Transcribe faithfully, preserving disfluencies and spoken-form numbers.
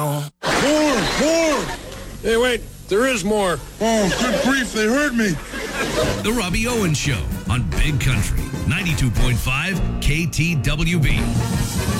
More, more! Hey, wait, there is more. Oh, good grief, they heard me. The Robbie Owens Show on Big Country, ninety-two point five K T W B.